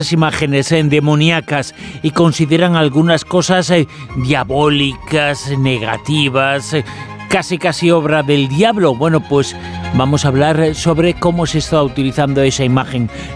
imágenes demoníacas y consideran algunas cosas diabólicas, negativas, casi obra del diablo. Bueno, pues vamos a hablar sobre cómo se está utilizando esa imagen.